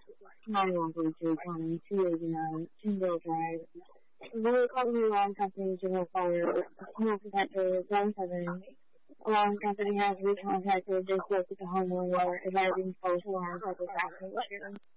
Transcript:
289 Tyndale Drive. Lily called the alarm company to require a smoke detector 17. Alarm company has recontacted this look at the homeowner, advising false alarms at the factory later.